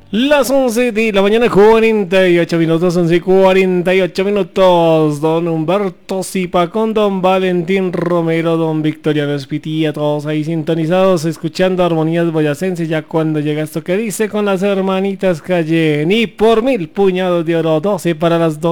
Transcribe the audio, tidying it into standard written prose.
Las 11 de la mañana, 48 minutos, 11:48 minutos. Don Humberto Zipa con don Valentín Romero, don Victoriano Espitía, todos ahí sintonizados, escuchando armonías boyacenses. Ya cuando llega esto que dice con las hermanitas Cayen. Y por 1000 puñados de oro, 12 para las 12.